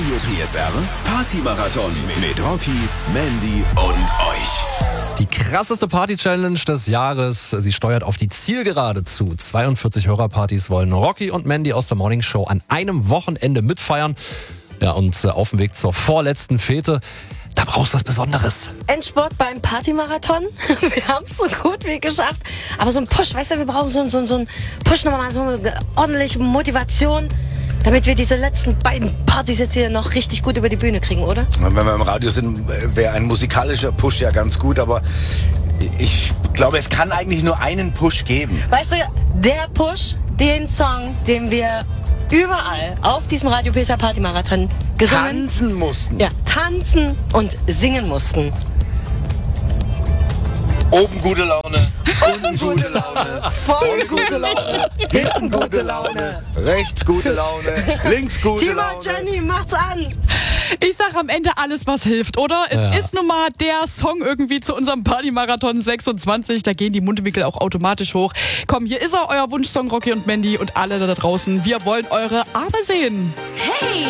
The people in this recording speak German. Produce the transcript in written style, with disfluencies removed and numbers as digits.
Radio PSR Party-Marathon mit Rocky, Mandy und euch. Die krasseste Party-Challenge des Jahres. Sie steuert auf die Zielgerade zu. 42 Hörerpartys wollen Rocky und Mandy aus der Morning Show an einem Wochenende mitfeiern. Ja, und auf dem Weg zur vorletzten Fete. Da brauchst du was Besonderes. Endsport beim Partymarathon. Wir haben es so gut wie geschafft. Aber so ein Push, weißt du, wir brauchen so einen Push nochmal, so eine ordentliche Motivation, damit wir diese letzten beiden Partys jetzt hier noch richtig gut über die Bühne kriegen, oder? Wenn wir im Radio sind, wäre ein musikalischer Push ja ganz gut, aber ich glaube, es kann eigentlich nur einen Push geben. Weißt du, der Push, den Song, den wir überall auf diesem Radio PSR Partymarathon gesungen, Tanzen mussten. ja, tanzen und singen mussten. Oben gute Laune, unten gute Laune, voll gute Laune, hinten gute Laune, rechts gute Laune, links gute Timo Laune. und Jenny, macht's an! Ich sag am Ende alles, was hilft, oder? Es ist nun mal der Song irgendwie zu unserem Partymarathon 26. Da gehen die Mundwinkel auch automatisch hoch. Komm, hier ist er, euer Wunschsong Rocky und Mandy und alle da draußen. Wir wollen eure Arme sehen. Hey!